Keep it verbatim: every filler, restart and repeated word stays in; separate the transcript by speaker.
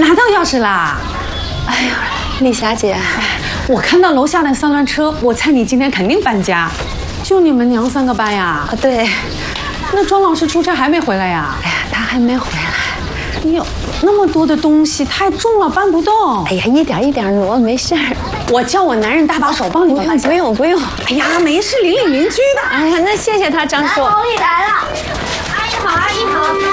Speaker 1: 拿到钥匙啦！
Speaker 2: 哎呀，丽霞姐，
Speaker 1: 我看到楼下的三轮车，我猜你今天肯定搬家。就你们娘三个搬呀？
Speaker 2: 啊，对。
Speaker 1: 那庄老师出差还没回来呀？
Speaker 2: 哎呀，他还没回来。
Speaker 1: 哎呦，那么多的东西太重了，搬不动。
Speaker 2: 哎呀，一点一点挪，没事儿。
Speaker 1: 我叫我男人搭把手帮你们搬。
Speaker 2: 不用不用。
Speaker 1: 哎呀，没事，邻里邻居的。
Speaker 2: 哎呀，那谢谢他，张叔。
Speaker 3: 阿姨来了。阿姨好，阿姨好。